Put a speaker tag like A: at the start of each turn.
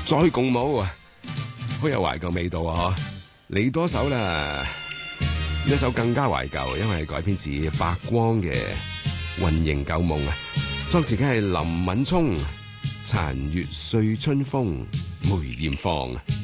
A: 再共舞啊，好有懷舊味道啊！嚟多首啦，一首更加懷舊，因為係改編自白光嘅《雲形舊夢》啊，作詞嘅係林敏聰，殘月碎春風梅艷芳。